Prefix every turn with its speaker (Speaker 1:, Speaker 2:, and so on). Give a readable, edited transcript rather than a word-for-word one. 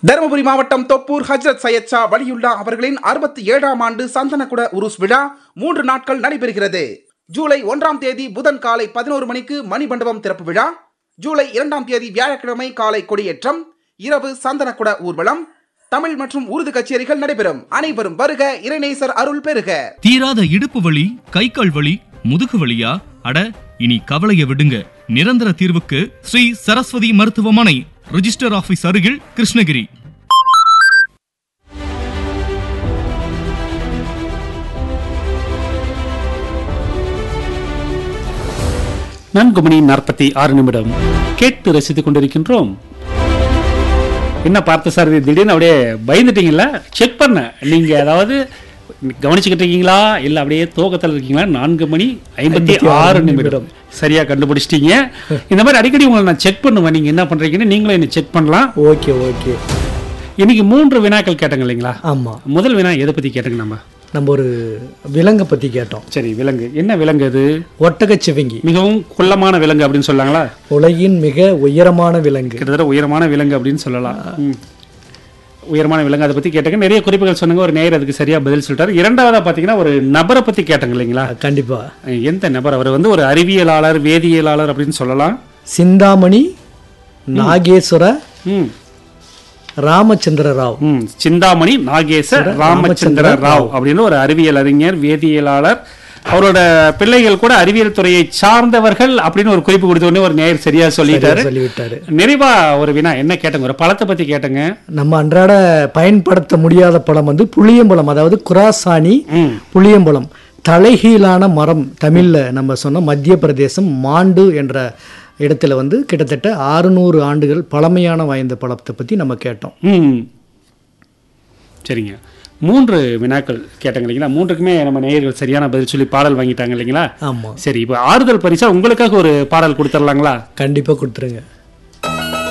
Speaker 1: தருமபுரி மாவட்டம் தொப்பூர் ஹஜ்ரத் சையத் ஷா வலியுல்லா அவர்களின் 67ஆம் ஆண்டு சந்தனக்குட உருஸ் விழா 3 நாட்கள் நடைபெறுகிறது. ஜூலை 1ஆம் தேதி புதன் காலை 11 மணிக்கு மணிமண்டபம் திறப்பு விழா, ஜூலை 2ஆம் தேதி வியாழக்கிழமை காலை கொடியேற்றம், இரவு சந்தனக்குட ஊர்வலம், தமிழ் மற்றும் உருது கச்சேரிகள் நடைபெறும். அனைவரும் வருக, இறைநேசர் அருள் பெறுக.
Speaker 2: தீராத இடுப்பு வலி, கை கால் வலி, முதுகு வலியா? அட, இனி கவலைய விடுங்க. நிரந்தர தீர்வுக்கு ஸ்ரீ சரஸ்வதி மருத்துவமனை, ரிஜிஸ்டர் ஆபீஸ் அருகில், கிருஷ்ணகிரி.
Speaker 3: நான்கு மணி 46 நிமிடம் கேட்டு ரசித்துக் கொண்டிருக்கின்றோம். என்ன பார்த்த சார், திடீர்னு அப்படியே பயந்துட்டீங்களா? செக் பண்ண நீங்க ஏதாவது கவனிச்சுக்கிட்டு இருக்கீங்களா இல்ல அப்படியே தூக்கத்தில் இருக்கீங்களா? 4 மணி 56 நிமிடம் சரியா கண்டுபிடிச்சிட்டீங்க. இந்த மாதிரி அடிக்கடி உங்களை நான் செக் பண்ணுவேன், நீங்க என்ன பண்றீங்கன்னு நீங்களும் என்ன செக் பண்ணலாம்.
Speaker 4: Okay okay.
Speaker 3: இன்னைக்கு 3 வினாக்கள் கேட்டங்க இல்லைங்களா?
Speaker 4: ஆமா.
Speaker 3: முதல் வினா எதை பத்தி கேட்டங்க? நம்ம
Speaker 4: ஒரு விலங்கை பத்தி கேட்டோம்.
Speaker 3: சரி, விலங்கு. என்ன விலங்கு அது?
Speaker 4: ஒட்டகச்சிவிங்கி.
Speaker 3: மிகவும் குள்ளமான விலங்கு அப்படின்னு சொல்லாங்களா?
Speaker 4: உலகின் மிக உயரமான விலங்கு.
Speaker 3: கிட்டத்தட்ட உயரமான விலங்கு அப்படின்னு சொல்லலாம். உயரமான விலங்கு, அதை பத்தி கேட்டங்க. நிறைய குறிப்புகள் சொன்னாங்க. ஒரு நேயர் அதுக்கு சரியா பதில் சொல்லிட்டாரு. இரண்டாவதா பாத்தீங்கன்னா ஒரு நபரை பத்தி கேட்டங்க இல்லைங்களா?
Speaker 4: கண்டிப்பா.
Speaker 3: எந்த நபர்? அவர் ஒரு அறிவியலாளர், வேதியியலாளர் அப்படின்னு சொல்லலாம்.
Speaker 4: சிந்தாமணி நாகேஸ்வர ராமச்சந்திர ராவ்.
Speaker 3: சிந்தாமணி நாகேஸ்வர ராமச்சந்திர ராவ் அப்படின்னு ஒரு அறிவியல் அறிஞர், வேதியியலாளர். அவரோட பிள்ளைகள் கூட அறிவியல் துறையை சார்ந்தவர்கள் அப்படின்னு ஒரு குறிப்பு கொடுத்த உடனே ஒரு நேயர் சரியா சொல்லிட்டாரு. நிறைவா ஒரு வினா என்ன கேட்டங்க? ஒரு பழத்தை பத்தி கேட்டங்க.
Speaker 4: நம்ம அன்றாட பயன்படுத்த முடியாத பழம் புளியம்பழம், அதாவது குராசானி புளியம்பழம். தலைகீழான மரம், தமிழ்ல நம்ம சொன்ன மத்திய பிரதேசம் மாண்டு என்ற இடத்துல கிட்டத்தட்ட 600 ஆண்டுகள் பழமையான வாய்ந்த பழத்தை பத்தி நம்ம கேட்டோம்.
Speaker 3: சரிங்க. 3 வினாக்கள் கேட்டாங்க இல்லைங்களா? 3க்குமே நம்ம நேயர்கள் சரியான பதில் சொல்லி பாடல் வாங்கிட்டாங்க இல்லைங்களா?
Speaker 4: ஆமா.
Speaker 3: சரி, இப்போ ஆறுதல் பரிசா உங்களுக்காக ஒரு பாடல் கொடுத்துடலாங்களா?
Speaker 4: கண்டிப்பா கொடுத்துருங்க.